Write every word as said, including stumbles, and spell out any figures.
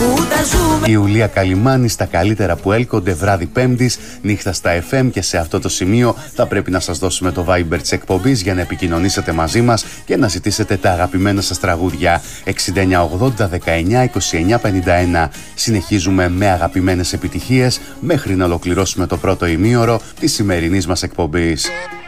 Η Ιουλία Καλιμάνη στα καλύτερα που έλκονται βράδυ Πέμπτης, νύχτα στα εφ εμ, και σε αυτό το σημείο θα πρέπει να σας δώσουμε το Viber της εκπομπής για να επικοινωνήσετε μαζί μας και να ζητήσετε τα αγαπημένα σας τραγούδια. εξήντα εννιά ογδόντα δεκαεννιά είκοσι εννιά πενήντα ένα. Συνεχίζουμε με αγαπημένες επιτυχίες μέχρι να ολοκληρώσουμε το πρώτο ημίωρο της σημερινής μας εκπομπής.